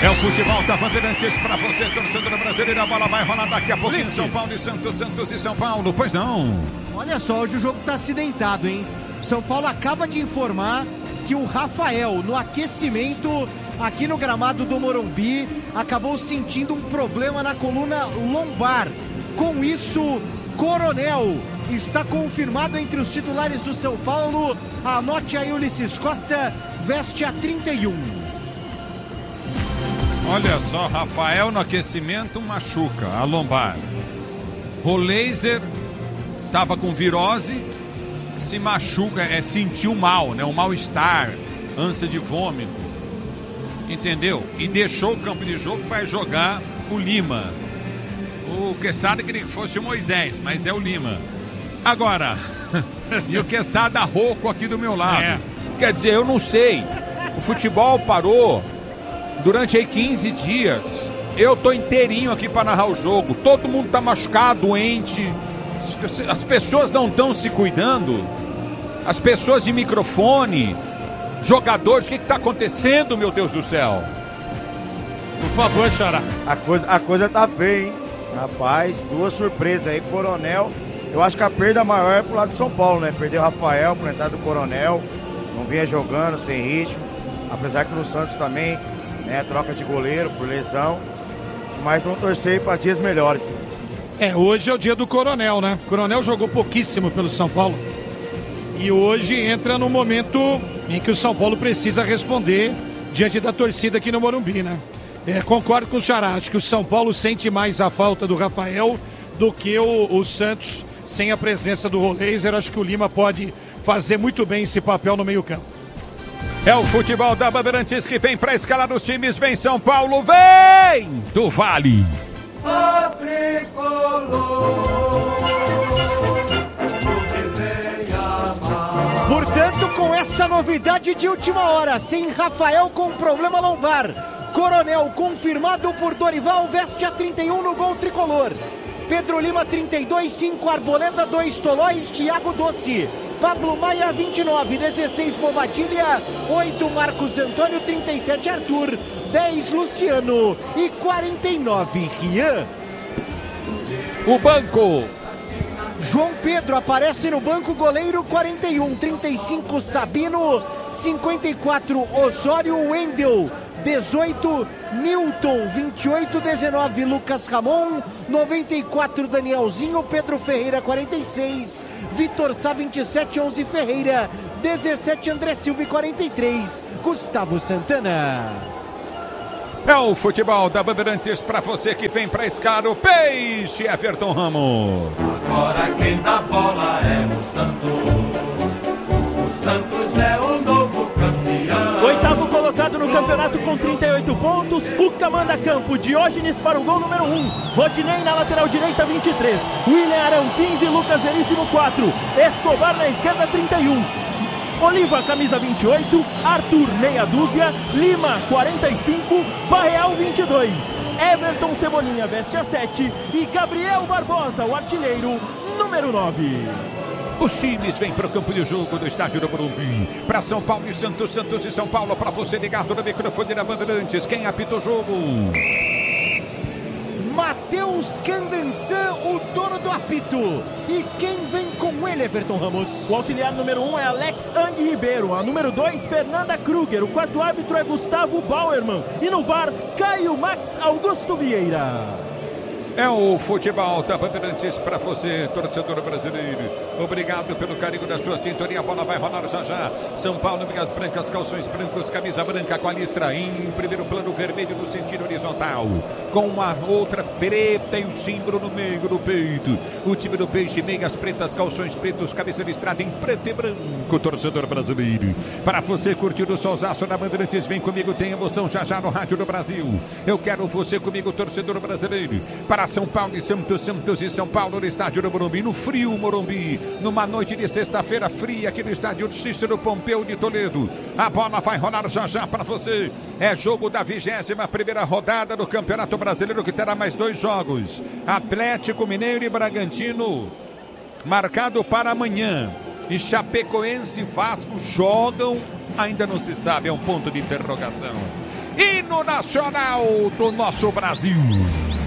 É o futebol da Bandeirantes pra você, torcedor brasileiro. A bola vai rolar daqui a pouquinho. São Paulo e Santos, Santos e São Paulo. Pois não. Olha só, hoje o jogo tá acidentado, hein? São Paulo acaba de informar que o Rafael, no aquecimento aqui no gramado do Morumbi, acabou sentindo um problema na coluna lombar. Com isso, Coronel está confirmado entre os titulares do São Paulo. Anote aí, Ulisses Costa, veste a 31. Olha só, Rafael no aquecimento machuca a lombar. Roleiser estava com virose, se machuca, sentiu mal, né? Um mal-estar, ânsia de vômito, entendeu? E deixou o campo de jogo, vai jogar o Lima. O Quesada queria que fosse o Moisés, mas é o Lima. Agora, e o Quesada rouco aqui do meu lado. Quer dizer, eu não sei, o futebol parou durante aí 15 dias. Eu tô inteirinho aqui para narrar o jogo. Todo mundo tá machucado, doente. As pessoas não estão se cuidando. As pessoas de microfone, jogadores, o que tá acontecendo, meu Deus do céu? Por favor, Xará. A coisa tá feia, hein? Rapaz, duas surpresas aí, Coronel. Eu acho que a perda maior é pro lado de São Paulo, né? Perdeu o Rafael por entrada do Coronel. Não vinha jogando, sem ritmo. Apesar que no Santos também, né? Troca de goleiro por lesão. Mas vamos torcer para dias melhores. Hoje é o dia do Coronel, né? O Coronel jogou pouquíssimo pelo São Paulo. E hoje entra no momento em que o São Paulo precisa responder diante da torcida aqui no Morumbi, né? Concordo com o Xará, acho que o São Paulo sente mais a falta do Rafael do que o Santos sem a presença do Roleiser. Acho que o Lima pode fazer muito bem esse papel no meio-campo. É o futebol da Bandeirantes que vem para escalar os times. Vem São Paulo, vem do Vale. Portanto, com essa novidade de última hora, sem Rafael com problema lombar, Coronel confirmado por Dorival, veste a 31 no gol tricolor. Pedro Lima 32, 5 Arboleda, 2 Tolói, Iago Doce. Pablo Maia 29, 16 Bobadilha, 8 Marcos Antônio, 37 Arthur, 10 Luciano e 49 Rian. O banco. João Pedro aparece no banco, goleiro 41, 35 Sabino, 54 Osório, Wendel 18, Newton 28, 19 Lucas Ramon, 94 Danielzinho, Pedro Ferreira 46, Vitor Sá 27, 11 Ferreira, 17 André Silva e 43 Gustavo Santana. É o futebol da Bandeirantes para você que vem para escalar o peixe, Everton Ramos. Agora quem dá bola é o Santos. O Santos é o novo campeão. Oitavo colocado no campeonato com 38 pontos. Cuca manda campo. Diógenes para o gol número 1. Rodinei na lateral direita 23. William Arão 15. Lucas Veríssimo 4. Escobar na esquerda 31. Oliva, camisa 28, Arthur, meia dúzia, Lima, 45, Barreal, 22, Everton Cebolinha, veste a 7 e Gabriel Barbosa, o artilheiro, número 9. Os times vêm para o campo de jogo do estádio do Morumbi. Para São Paulo e Santos, Santos e São Paulo, para você ligado no microfone da Bandeirantes. Quem apita o jogo? Matheus Candançã, o dono do apito. E quem vem com ele, Everton Ramos? O auxiliar número 1 é Alex Ang Ribeiro. A número 2, Fernanda Kruger. O quarto árbitro é Gustavo Bauerman. E no VAR, Caio Max Augusto Vieira. É o futebol da Bandeirantes para você, torcedor brasileiro. Obrigado pelo carinho da sua sintonia. A bola vai rolar já já. São Paulo, meias brancas, calções brancos, camisa branca com a listra em primeiro plano vermelho no sentido horizontal, com uma outra preta e o símbolo no meio do peito. O time do Peixe, meias pretas, calções pretos, cabeça listrada em preto e branco, torcedor brasileiro. Para você curtir o solzaço na Bandeirantes, vem comigo, tem emoção já já no Rádio do Brasil. Eu quero você comigo, torcedor brasileiro. Para São Paulo e Santos, Santos e São Paulo no estádio do Morumbi, no frio Morumbi, numa noite de sexta-feira fria aqui no estádio Cícero Pompeu de Toledo. A bola vai rolar já já para você. É jogo da 21ª rodada do Campeonato Brasileiro, que terá mais 2 jogos. Atlético Mineiro e Bragantino, marcado para amanhã. E Chapecoense e Vasco jogam, ainda não se sabe, é um ponto de interrogação. hino nacional do nosso Brasil.